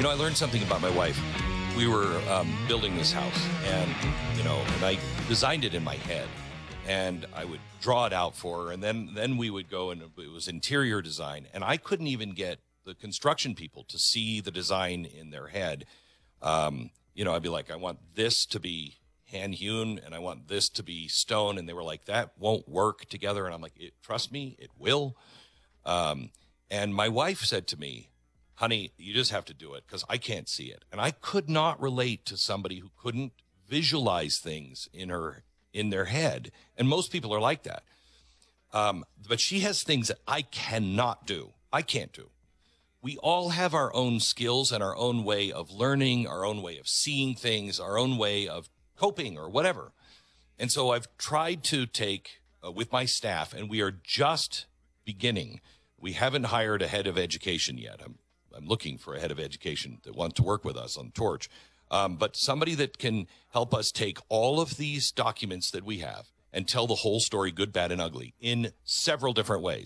I learned something about my wife. We were building this house, and I designed it in my head, and I would draw it out for her, and then we would go, and it was interior design, and I couldn't even get the construction people to see the design in their head. I'd be like, I want this to be hand hewn, and I want this to be stone, and they were like, that won't work together, and I'm like, trust me, it will. And my wife said to me, honey, you just have to do it because I can't see it. And I could not relate to somebody who couldn't visualize things in their head. And most people are like that. But she has things that I cannot do. I can't do. We all have our own skills and our own way of learning, our own way of seeing things, our own way of coping or whatever. And so I've tried to take with my staff, and we are just beginning. We haven't hired a head of education yet. I'm looking for a head of education that wants to work with us on Torch. But somebody that can help us take all of these documents that we have and tell the whole story, good, bad, and ugly, in several different ways.